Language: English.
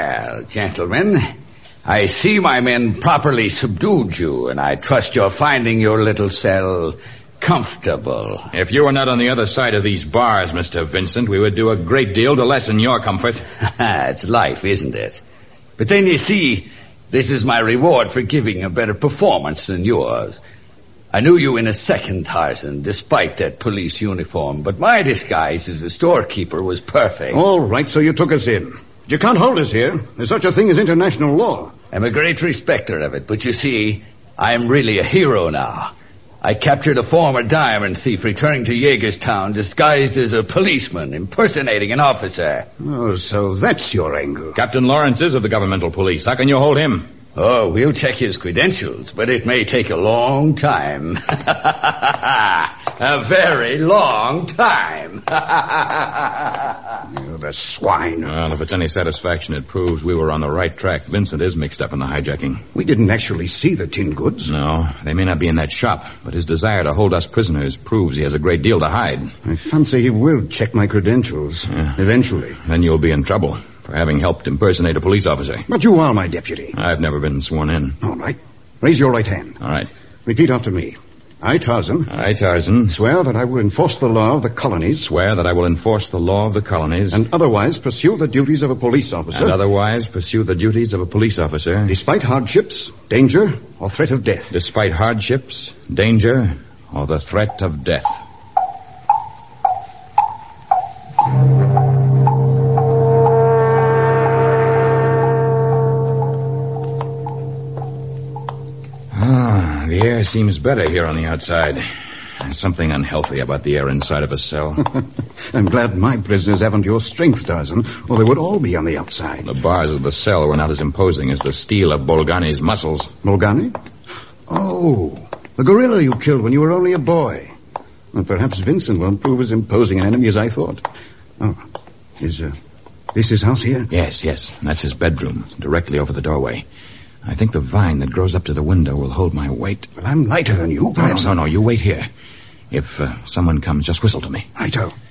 Well, gentlemen, I see my men properly subdued you, and I trust you're finding your little cell comfortable. If you were not on the other side of these bars, Mr. Vincent, we would do a great deal to lessen your comfort. It's life, isn't it? But then you see, this is my reward for giving a better performance than yours. I knew you in a second, Tarzan, despite that police uniform, but my disguise as a storekeeper was perfect. All right, so you took us in. But you can't hold us here. There's such a thing as international law. I'm a great respecter of it, but you see, I'm really a hero now. I captured a former diamond thief returning to Jaegerstown disguised as a policeman, impersonating an officer. Oh, so that's your angle. Captain Lawrence is of the governmental police. How can you hold him? Oh, we'll check his credentials, but it may take a long time. A very long time. You the swine. Well, if it's any satisfaction, it proves we were on the right track. Vincent is mixed up in the hijacking. We didn't actually see the tin goods. No, they may not be in that shop, but his desire to hold us prisoners proves he has a great deal to hide. I fancy he will check my credentials, eventually. Then you'll be in trouble for having helped impersonate a police officer. But you are my deputy. I've never been sworn in. All right. Raise your right hand. All right. Repeat after me. I, Tarzan. I, Tarzan. Swear that I will enforce the law of the colonies. Swear that I will enforce the law of the colonies. And otherwise pursue the duties of a police officer. And otherwise pursue the duties of a police officer. Despite hardships, danger, or threat of death. Despite hardships, danger, or the threat of death. The air seems better here on the outside. There's something unhealthy about the air inside of a cell. I'm glad my prisoners haven't your strength, Tarzan, or they would all be on the outside. The bars of the cell were not as imposing as the steel of Bolgani's muscles. Bolgani? Oh, the gorilla you killed when you were only a boy. Well, perhaps Vincent won't prove as imposing an enemy as I thought. Oh, is this his house here? Yes. And that's his bedroom, directly over the doorway. I think the vine that grows up to the window will hold my weight. Well, I'm lighter than you, perhaps. No, you wait here. If someone comes, just whistle to me. Righto.